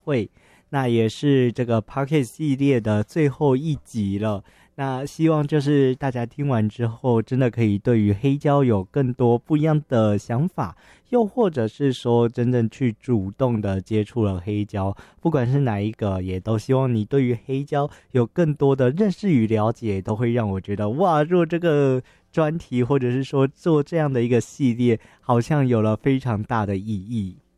会，那也是这个 Podcast 系列的最后一集了。那希望就是大家听完之后，真的可以对于黑胶有更多不一样的想法，又或者是说真正去主动的接触了黑胶，不管是哪一个，也都希望你对于黑胶有更多的认识与了解，都会让我觉得哇，做这个专题或者是说做这样的一个系列，好像有了非常大的意义。